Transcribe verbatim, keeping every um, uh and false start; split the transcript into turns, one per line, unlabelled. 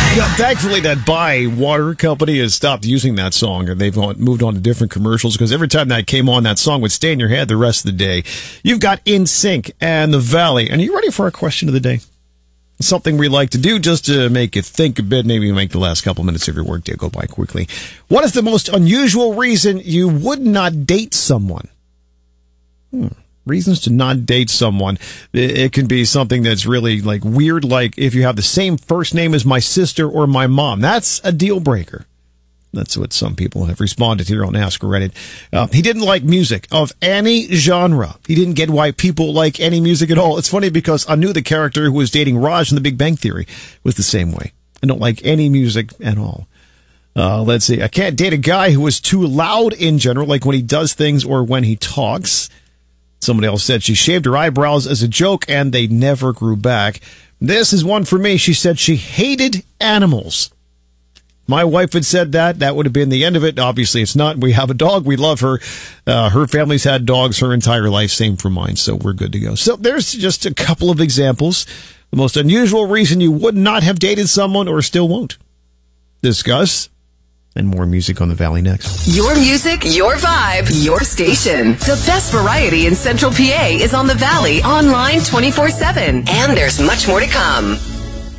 Yeah, thankfully, that Buy water company has stopped using that song, and they've moved on to different commercials, because every time that came on, that song would stay in your head the rest of the day. You've got In Sync and The Valley. And are you ready for our question of the day? Something we like to do just to make you think a bit, maybe make the last couple minutes of your workday go by quickly. What is the most unusual reason you would not date someone? Hmm. Reasons to not date someone. It can be something that's really like weird, like if you have the same first name as my sister or my mom. That's a deal breaker. That's what some people have responded here on Ask Reddit. Uh, he didn't like music of any genre. He didn't get why people like any music at all. It's funny because I knew the character who was dating Raj in The Big Bang Theory was the same way. I don't like any music at all. Uh, let's see. I can't date a guy who is too loud in general, like when he does things or when he talks. Somebody else said she shaved her eyebrows as a joke and they never grew back. This is one for me. She said she hated animals. My wife had said that. That would have been the end of it. Obviously, it's not. We have a dog. We love her. Uh, her family's had dogs her entire life. Same for mine. So we're good to go. So there's just a couple of examples. The most unusual reason you would not have dated someone or still won't. Discuss. And more music on The Valley next.
Your music, your vibe, your station. The best variety in Central P A is on The Valley, online twenty-four seven. And there's much more to come.